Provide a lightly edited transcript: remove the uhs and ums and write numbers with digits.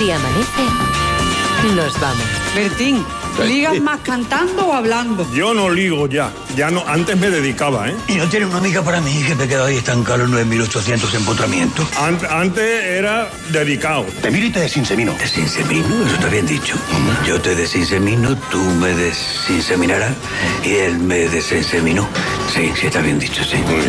Si amanece, nos vamos. Bertín, ¿ligas más cantando o hablando? Yo no ligo ya no, antes me dedicaba, ¿eh? ¿Y no tiene una amiga para mí que me quedo ahí estancado en 9.800 empotramientos? Antes era dedicado. Te miro y te desinsemino. ¿Desinsemino? Eso está bien dicho. Yo te desinsemino, tú me desinseminarás y él me desinseminó. Sí, está bien dicho, sí.